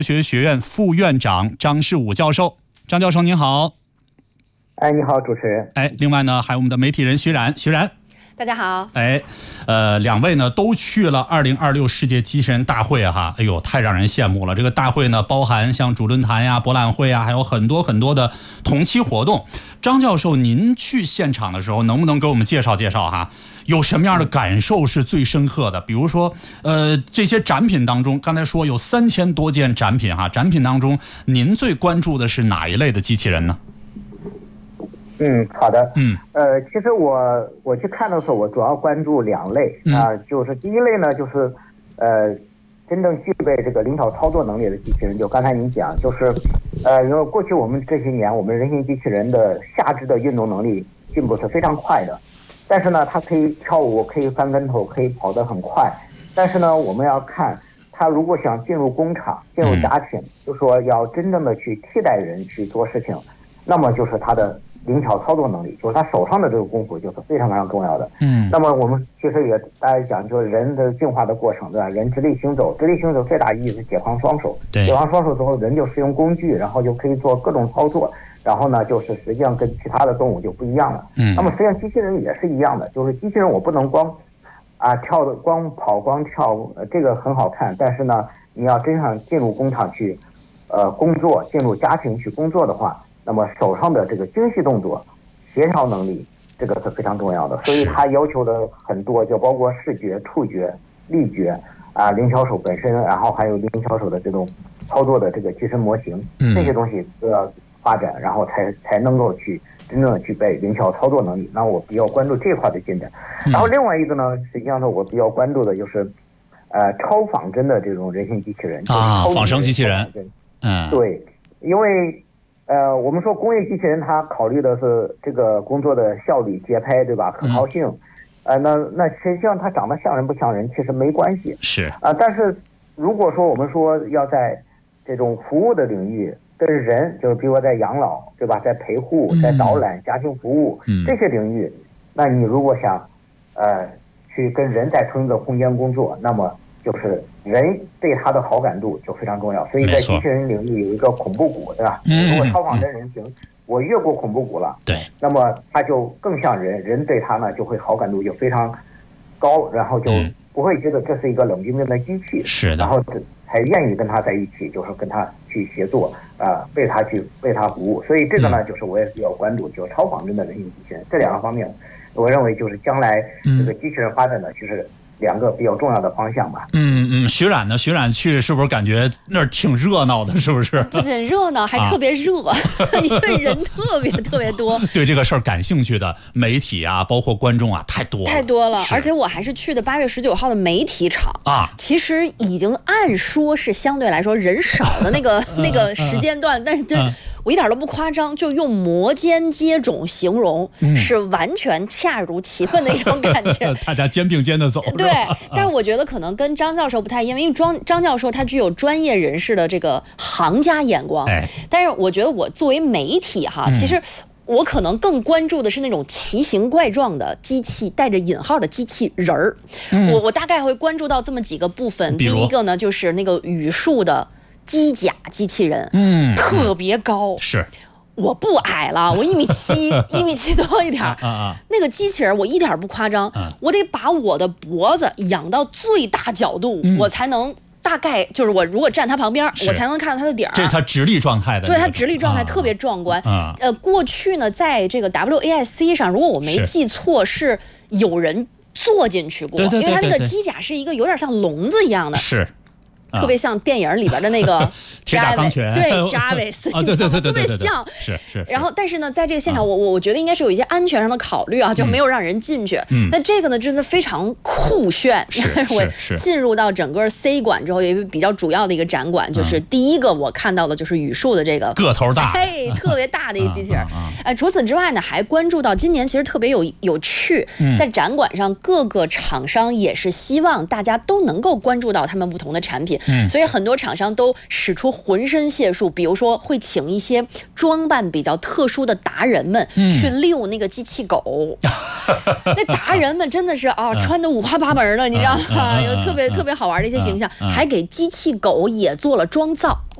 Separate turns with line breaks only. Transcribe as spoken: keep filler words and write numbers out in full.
学学院副院长张世武教授。张教授您好。
哎，你好，主持人。
哎，另外呢，还有我们的媒体人徐冉，徐冉。
大家好。
哎，呃，两位呢都去了二零二六世界机器人大会啊，哈，哎呦，太让人羡慕了。这个大会呢，包含像主论坛呀、博览会啊，还有很多很多的同期活动。张教授，您去现场的时候，能不能给我们介绍介绍哈？有什么样的感受是最深刻的？比如说，呃，这些展品当中，刚才说有三千多件展品哈，展品当中，您最关注的是哪一类的机器人呢？
嗯，好的。
嗯，
呃，其实我我去看的时候，我主要关注两类啊、呃，就是第一类呢，就是呃，真正具备这个灵巧操作能力的机器人。就刚才您讲，就是呃，因为过去我们这些年，我们人形机器人的下肢的运动能力进步是非常快的，但是呢，它可以跳舞，可以翻跟头，可以跑得很快。但是呢，我们要看它如果想进入工厂、进入家庭，就说要真正的去替代人去做事情，那么就是它的灵巧操作能力，就是他手上的这个功夫就是非常非常重要的。嗯，那么我们其实也大家讲，就是人的进化的过程，对吧？人直立行走，直立行走最大意义是解放双手。对，解放双手之后，人就使用工具，然后就可以做各种操作。然后呢，就是实际上跟其他的动物就不一样了。嗯，那么实际上机器人也是一样的，就是机器人我不能光啊跳的光跑光跳，呃，这个很好看，但是呢，你要真想进入工厂去，呃，工作，进入家庭去工作的话。那么手上的这个精细动作、协调能力，这个是非常重要的。所以它要求的很多，就包括视觉、触觉、力觉啊，灵巧手本身，然后还有灵巧手的这种操作的这个机身模型，这些东西都要发展，然后才才能够去真正的具备灵巧操作能力。那我比较关注这块的进展。然后另外一个呢，实际上呢，我比较关注的就是，呃，超仿真的这种人形机器人
啊，仿生机器人。
嗯，对，因为。呃，我们说工业机器人，它考虑的是这个工作的效率、节拍，对吧？可靠性，呃，那那实际上它长得像人不像人，其实没关系。是啊、呃，但是如果说我们说要在这种服务的领域跟人，就是比如说在养老，对吧？在陪护、在导览、家庭服务、嗯、这些领域，那你如果想呃去跟人在同一个空间工作，那么就是人对他的好感度就非常重要，所以在机器人领域有一个恐怖谷，对吧？如果超仿真人形，我越过恐怖谷了，对，那么他就更像人，人对他呢就会好感度就非常高，然后就不会觉得这是一个冷冰冰的机器，是的，然后才愿意跟他在一起，就是跟他去协作啊、呃，为他去为他服务。所以这个呢，就是我也比较关注，就是超仿真的人形机器人这两个方面，我认为就是将来这个机器人发展的就是。两个比较重要的方向吧。嗯
嗯，徐冉呢？徐冉去是不是感觉那儿挺热闹的？是不是？
不仅热闹，还特别热，啊、因为人特别特别多。
对这个事儿感兴趣的媒体啊，包括观众啊，太多了，
太多了。而且我还是去的八月十九号的媒体场啊，其实已经按说是相对来说人少的那个那个时间段，但是真。嗯我一点都不夸张，就用摩肩接踵形容，嗯、是完全恰如其分的一种感觉。
大家肩并肩的走，
对。但是我觉得可能跟张教授不太一样，因为张张教授他具有专业人士的这个行家眼光。哎、但是我觉得我作为媒体哈，嗯、其实。我可能更关注的是那种奇形怪状的机器，带着引号的机器人儿。嗯、我我大概会关注到这么几个部分。第一个呢，就是那个语数的。机甲机器人，嗯，特别高，是，我不矮了，我一米七，一米七多一点儿，啊啊，那个机器人我一点不夸张，啊、我得把我的脖子仰到最大角度，嗯、我才能。大概就是我如果站他旁边，我才能看到他的底儿。
这是他直立状态的，
对他直立状态特别壮观。啊、呃，过去呢，在这个 W A S C 上，如果我没记错，是有人坐进去过，因为他那个机甲是一一个有点像笼子一样的。是。特别像电影里边的那个
铁甲钢拳，
对 Jarvis，
啊，对对对对，
特别像，
是是。
然后，但是呢，在这个现场，我我我觉得应该是有一些安全上的考虑啊，就没有让人进去。嗯。那这个呢，真的非常酷炫。
是是。
进入到整个 C 馆之后，有一个比较主要的一个展馆，就是第一个我看到的就是语数的这个
个头大，
嘿，特别大的一个机器人。呃，除此之外呢，还关注到今年其实特别有有趣，在展馆上各个厂商也是希望大家都能够关注到他们不同的产品。 嗯、所以很多厂商都使出浑身解数，比如说会请一些装扮比较特殊的达人们去遛那个机器狗。嗯、那达人们真的是啊，穿的五花八门的，你知道吗？有特别特别好玩的一些形象，还给机器狗也做了妆造。